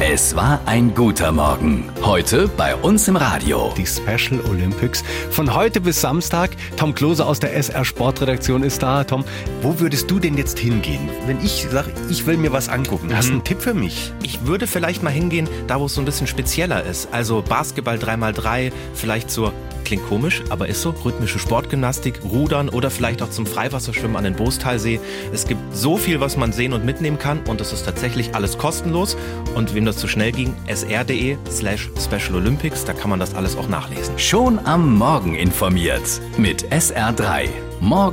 Es war ein guter Morgen. Heute bei uns im Radio. Die Special Olympics von heute bis Samstag. Tom Klose aus der SR Sportredaktion ist da. Tom, wo würdest du denn jetzt hingehen, wenn ich sage, ich will mir was angucken? Hast du einen Tipp für mich? Ich würde vielleicht mal hingehen, da wo es so ein bisschen spezieller ist. Also Basketball 3x3, vielleicht zur, klingt komisch, aber ist so, rhythmische Sportgymnastik, Rudern oder vielleicht auch zum Freiwasserschwimmen an den Boostalsee. Es gibt so viel, was man sehen und mitnehmen kann und es ist tatsächlich alles kostenlos. Und wem das zu schnell ging, sr.de/Special Olympics, da kann man das alles auch nachlesen. Schon am Morgen informiert mit SR3. Morgen